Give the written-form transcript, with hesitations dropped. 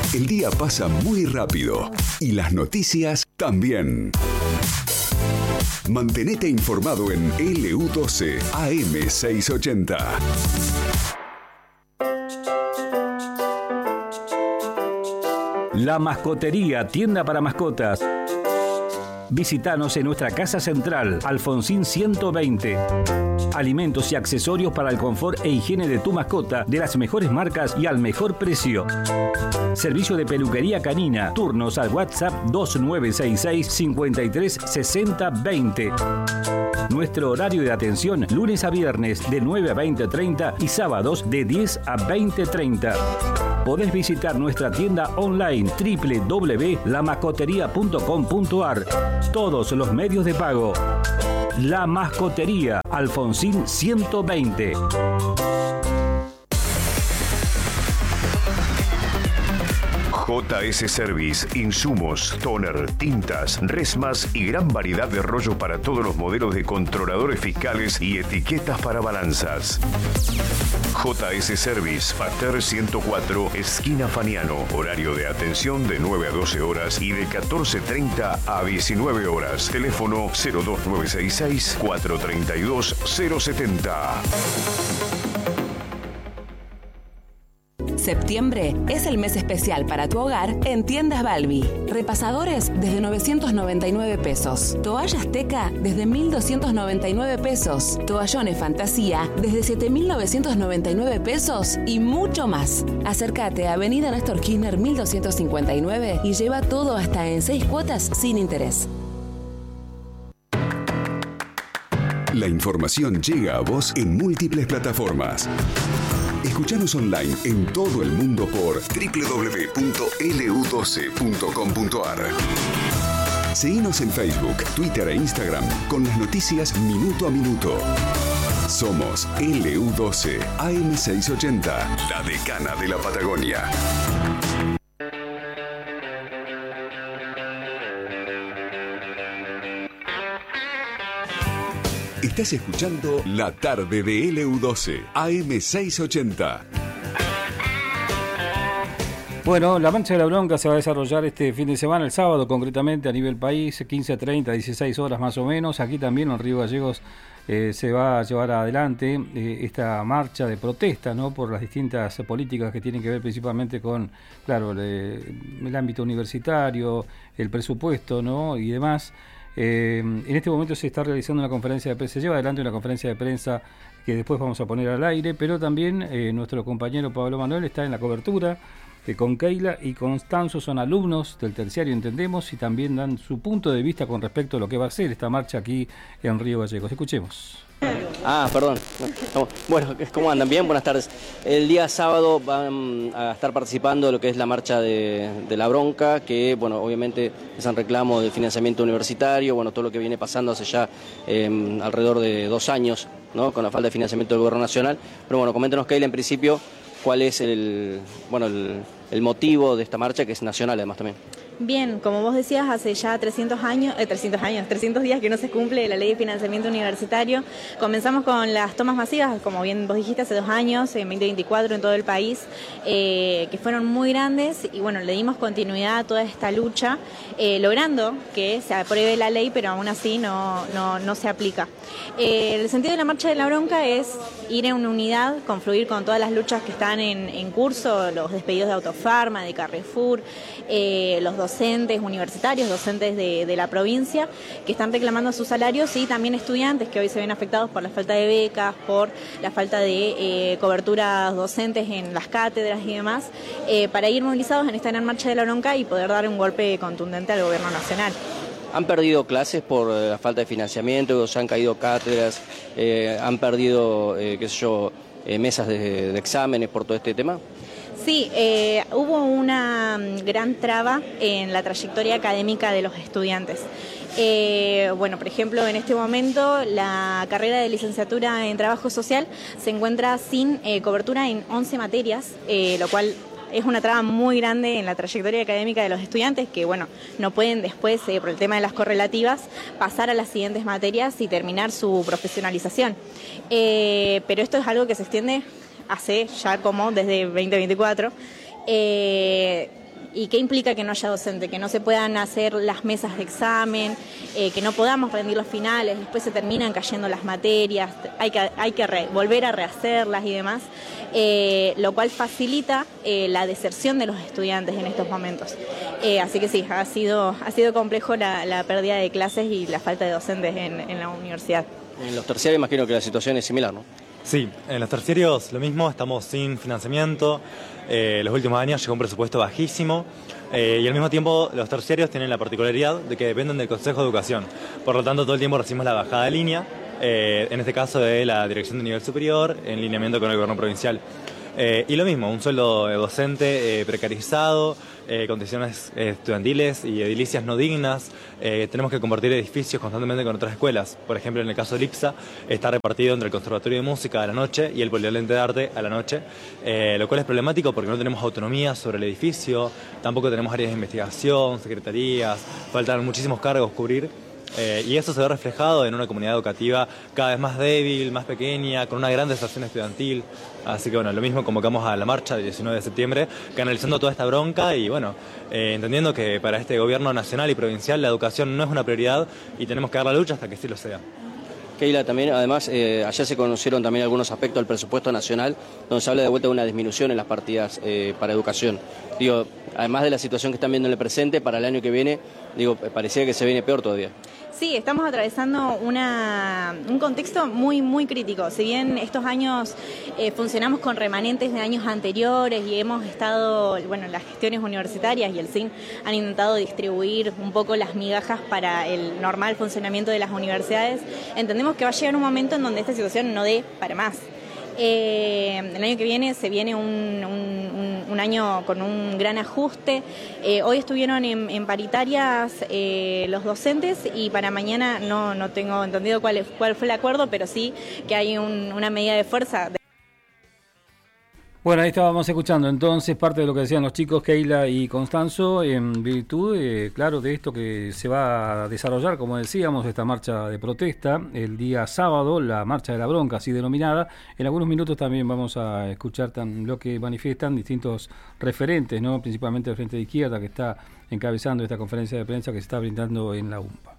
El día pasa muy rápido y las noticias también. Mantenete informado en LU12 AM680. La Mascotería, tienda para mascotas. Visítanos en nuestra casa central, Alfonsín 120. Alimentos y accesorios para el confort e higiene de tu mascota de las mejores marcas y al mejor precio. Servicio de peluquería canina. Turnos al WhatsApp 2966 53 60 20. Nuestro horario de atención, lunes a viernes de 9 a 20:30 y sábados de 10 a 20:30. Podés visitar nuestra tienda online www.lamascoteria.com.ar. Todos los medios de pago. La Mascotería, Alfonsín 120. JS Service, insumos, toner, tintas, resmas y gran variedad de rollos para todos los modelos de controladores fiscales y etiquetas para balanzas. JS Service, Pater 104, esquina Faniano. Horario de atención de 9 a 12 horas y de 14:30 a 19 horas. Teléfono 02966 432 070. Septiembre es el mes especial para tu hogar en Tiendas Balbi. Repasadores desde 999 pesos. Toalla Azteca desde 1.299 pesos. Toallones Fantasía desde 7.999 pesos y mucho más. Acércate a Avenida Néstor Kirchner 1259 y lleva todo hasta en 6 cuotas sin interés. La información llega a vos en múltiples plataformas. Escuchanos online en todo el mundo por www.lu12.com.ar. Seguinos en Facebook, Twitter e Instagram con las noticias minuto a minuto. Somos LU12 AM680, la decana de la Patagonia. Estás escuchando La Tarde de LU12 AM680. Bueno, la Marcha de la Bronca se va a desarrollar este fin de semana, el sábado concretamente, a nivel país, 15:30, 16 horas más o menos. Aquí también en Río Gallegos se va a llevar adelante esta marcha de protesta, ¿no?, por las distintas políticas que tienen que ver principalmente con, claro, el ámbito universitario, el presupuesto, ¿no?, y demás. En este momento se está realizando una conferencia de prensa, se lleva adelante una conferencia de prensa que después vamos a poner al aire, pero también nuestro compañero Pablo Manuel está en la cobertura, con Keila y Constanzo, son alumnos del terciario, entendemos, y también dan su punto de vista con respecto a lo que va a ser esta marcha aquí en Río Gallegos. Escuchemos. Perdón. Bueno, ¿cómo andan? Bien, buenas tardes. El día sábado van a estar participando de lo que es la marcha de la bronca, que, bueno, obviamente es un reclamo del financiamiento universitario, bueno, todo lo que viene pasando hace ya alrededor de 2 años, ¿no?, con la falta de financiamiento del gobierno nacional. Pero bueno, coméntenos, Keila, en principio, cuál es el motivo de esta marcha, que es nacional además también. Bien, como vos decías, hace ya 300 días que no se cumple la ley de financiamiento universitario. Comenzamos con las tomas masivas, como bien vos dijiste, hace 2 años, en 2024 en todo el país, que fueron muy grandes y bueno, le dimos continuidad a toda esta lucha, logrando que se apruebe la ley, pero aún así no se aplica. El sentido de la Marcha de la Bronca es ir en una unidad, confluir con todas las luchas que están en curso, los despedidos de Autofarma, de Carrefour, los docentes universitarios, docentes de la provincia, que están reclamando sus salarios, y también estudiantes que hoy se ven afectados por la falta de becas, por la falta de coberturas docentes en las cátedras y demás, para ir movilizados en esta gran Marcha de la Bronca y poder dar un golpe contundente al gobierno nacional. ¿Han perdido clases por la falta de financiamiento? ¿Se han caído cátedras? ¿Han perdido, mesas de exámenes por todo este tema? Sí, hubo una gran traba en la trayectoria académica de los estudiantes. Por ejemplo, en este momento la carrera de licenciatura en Trabajo Social se encuentra sin cobertura en 11 materias, lo cual es una traba muy grande en la trayectoria académica de los estudiantes que, no pueden después, por el tema de las correlativas, pasar a las siguientes materias y terminar su profesionalización. Pero esto es algo que se extiende hace ya como desde 2024. ¿Y qué implica que no haya docente? Que no se puedan hacer las mesas de examen, que no podamos rendir los finales, después se terminan cayendo las materias, hay que volver a rehacerlas y demás, lo cual facilita la deserción de los estudiantes en estos momentos. Así que sí, ha sido complejo la pérdida de clases y la falta de docentes en la universidad. En los terciarios imagino que la situación es similar, ¿no? Sí, en los terciarios lo mismo, estamos sin financiamiento, los últimos años llegó un presupuesto bajísimo y al mismo tiempo los terciarios tienen la particularidad de que dependen del Consejo de Educación, por lo tanto todo el tiempo recibimos la bajada de línea, en este caso de la Dirección de Nivel Superior, en lineamiento con el Gobierno Provincial. Y lo mismo, un sueldo docente precarizado, condiciones estudiantiles y edilicias no dignas. Tenemos que compartir edificios constantemente con otras escuelas. Por ejemplo, en el caso de IPSA, está repartido entre el Conservatorio de Música a la noche y el Polivalente de Arte a la noche, lo cual es problemático porque no tenemos autonomía sobre el edificio, tampoco tenemos áreas de investigación, secretarías, faltan muchísimos cargos cubrir. Y eso se ve reflejado en una comunidad educativa cada vez más débil, más pequeña, con una gran deserción estudiantil. Así que bueno, lo mismo convocamos a la marcha del 19 de septiembre, canalizando toda esta bronca y bueno, entendiendo que para este gobierno nacional y provincial la educación no es una prioridad y tenemos que dar la lucha hasta que sí lo sea. Keila, también además ayer se conocieron también algunos aspectos del presupuesto nacional donde se habla de vuelta de una disminución en las partidas para educación. Digo, además de la situación que están viendo en el presente, para el año que viene, digo, parecía que se viene peor todavía. Sí, estamos atravesando un contexto muy, muy crítico. Si bien estos años funcionamos con remanentes de años anteriores y hemos estado, bueno, las gestiones universitarias y el CIN han intentado distribuir un poco las migajas para el normal funcionamiento de las universidades, entendemos que va a llegar un momento en donde esta situación no dé para más. El año que viene se viene un año con un gran ajuste. Hoy estuvieron en paritarias los docentes y para mañana no tengo entendido cuál fue el acuerdo, pero sí que hay una medida de fuerza. Bueno, ahí estábamos escuchando entonces parte de lo que decían los chicos Keila y Constanzo en virtud, claro, de esto que se va a desarrollar, como decíamos, esta marcha de protesta el día sábado, la marcha de la bronca, así denominada. En algunos minutos también vamos a escuchar lo que manifiestan distintos referentes, ¿no? Principalmente el Frente de Izquierda, que está encabezando esta conferencia de prensa que se está brindando en la UMPA.